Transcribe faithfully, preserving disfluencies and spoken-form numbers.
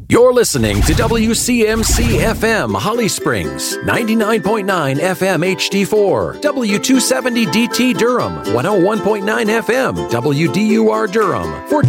You're listening to W C M C F M Holly Springs, ninety-nine point nine F M H D four, W two seventy D T Durham, one oh one point nine F M W D U R Durham,